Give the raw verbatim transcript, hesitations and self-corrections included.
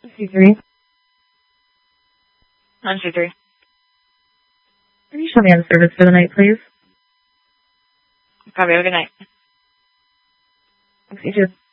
C three. On C three. Can you show me on service for the night, please? Copy. Have a good night. Thanks, you too.